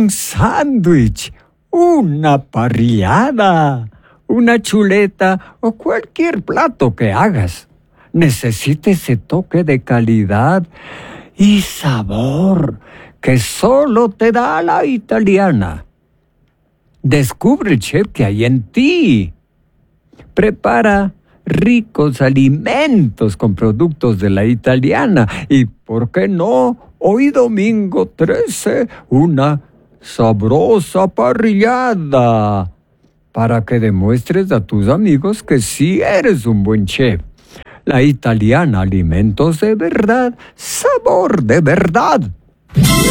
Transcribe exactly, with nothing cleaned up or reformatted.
un sándwich, una parrillada, una chuleta o cualquier plato que hagas. Necesita ese toque de calidad y sabor que solo te da la italiana. Descubre el chef que hay en ti. Prepara ricos alimentos con productos de la italiana y, ¿por qué no? Hoy domingo trece, una sabrosa parrillada para que demuestres a tus amigos que sí eres un buen chef. La italiana, alimentos de verdad, sabor de verdad.